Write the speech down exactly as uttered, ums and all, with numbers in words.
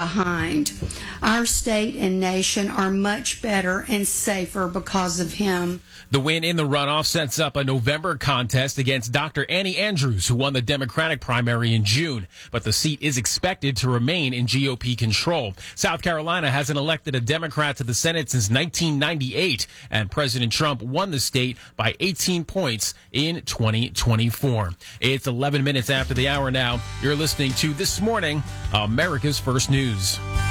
behind. Our state and nation are much better and safer because of him. The win in the runoff sets up a November contest against Doctor Annie Andrews, who won the Democratic primary in June. But the seat is expected to remain in G O P control. South Carolina hasn't elected a Democrat to the Senate since nineteen ninety-eight, and President Trump won the state by eighteen points in twenty twenty-four. It's eleven minutes after the hour now. You're listening to This Morning, America's First News.